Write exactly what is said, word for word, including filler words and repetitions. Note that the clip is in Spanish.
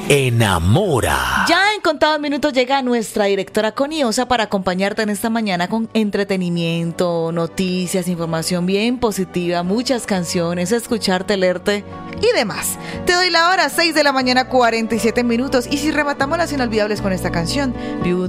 enamora. Ya en contados minutos llega nuestra directora Connie Osa para acompañarte en esta mañana con entretenimiento, noticias, información bien positiva, muchas canciones, escucharte, leerte y demás. Te doy la hora, seis de la mañana, cuarenta y siete minutos. Y si rematamos las inolvidables con esta canción,